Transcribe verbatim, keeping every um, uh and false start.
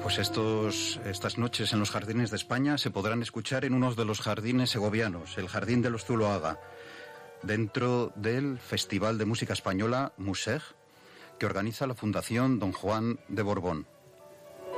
Pues estos, estas noches en los jardines de España se podrán escuchar en uno de los jardines segovianos, el Jardín de los Zuloaga, dentro del Festival de Música Española Museg, que organiza la Fundación Don Juan de Borbón.